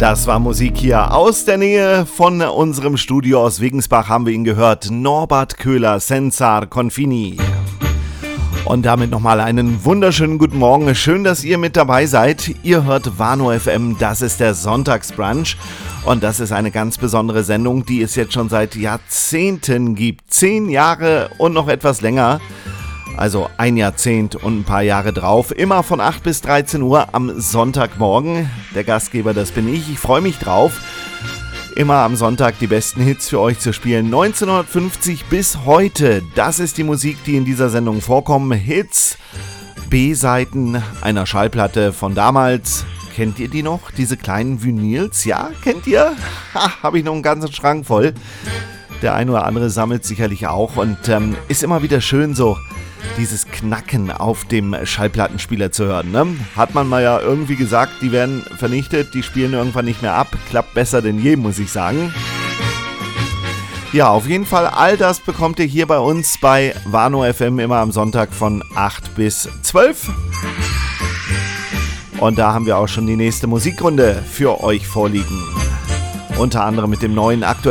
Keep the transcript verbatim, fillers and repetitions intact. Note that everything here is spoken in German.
Das war Musik hier aus der Nähe von unserem Studio aus Wegensbach, haben wir ihn gehört. Norbert Köhler, Senza Confini. Und damit nochmal einen wunderschönen guten Morgen. Schön, dass ihr mit dabei seid. Ihr hört Warnow F M, das ist der Sonntagsbrunch. Und das ist eine ganz besondere Sendung, die es jetzt schon seit Jahrzehnten gibt. Zehn Jahre und noch etwas länger. Also ein Jahrzehnt und ein paar Jahre drauf. Immer von acht bis dreizehn Uhr am Sonntagmorgen. Der Gastgeber, das bin ich. Ich freue mich drauf, immer am Sonntag die besten Hits für euch zu spielen. neunzehnhundertfünfzig bis heute. Das ist die Musik, die in dieser Sendung vorkommen. Hits, B-Seiten einer Schallplatte von damals. Kennt ihr die noch? Diese kleinen Vinyls? Ja, kennt ihr? Ha, habe ich noch einen ganzen Schrank voll. Der eine oder andere sammelt sicherlich auch. Und ähm, ist immer wieder schön so, dieses Knacken auf dem Schallplattenspieler zu hören, ne? Hat man mal ja irgendwie gesagt, die werden vernichtet, die spielen irgendwann nicht mehr ab. Klappt besser denn je, muss ich sagen. Ja, auf jeden Fall, all das bekommt ihr hier bei uns bei Warnow F M immer am Sonntag von acht bis zwölf. Und da haben wir auch schon die nächste Musikrunde für euch vorliegen. Unter anderem mit dem neuen aktuellen